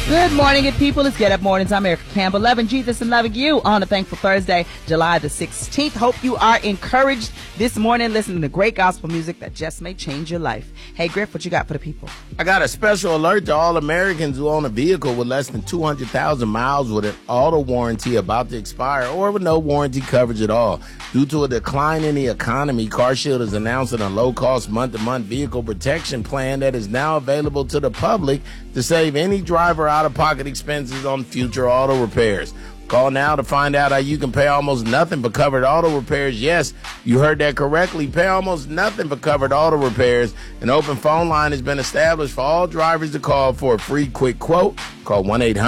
Good morning, good people. It's Get Up Mornings. I'm Erica Campbell, loving Jesus and loving you on a thankful Thursday, July the 16th. Hope you are encouraged this morning listening to great gospel music that just may change your life. Hey, Griff, what you got for the people? I got a special alert to all Americans who own a vehicle with less than 200,000 miles with an auto warranty about to expire or with no warranty coverage at all. Due to a decline in the economy, CarShield is announcing a low-cost month-to-month vehicle protection plan that is now available to the public to save any driver out-of-pocket expenses on future auto repairs. Call now to find out how you can pay almost nothing for covered auto repairs. Yes, you heard that correctly. Pay almost nothing for covered auto repairs. An open phone line has been established for all drivers to call for a free quick quote. Call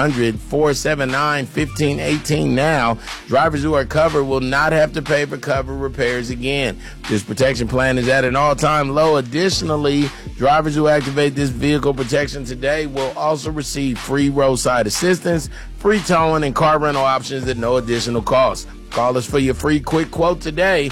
1-800-479-1518 now. Drivers who are covered will not have to pay for covered repairs again. This protection plan is at an all-time low. Additionally, drivers who activate this vehicle protection today will also receive free roadside assistance, free towing, and car rental options at no additional cost. Call us for your free quick quote today,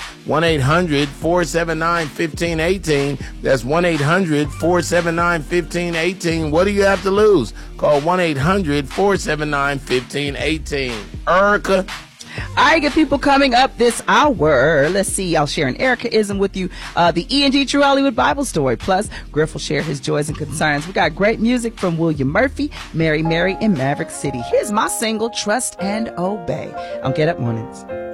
1-800-479-1518. That's 1-800-479-1518. What do you have to lose? Call 1-800-479-1518. Erica. All right, good people, coming up this hour. Let's see, I'll share an Erica-ism with you. The E&G True Hollywood Bible story. Plus, Griff will share his joys and concerns. We got great music from William Murphy, Mary, and Maverick City. Here's my single, Trust and Obey, on Get Up Mornings.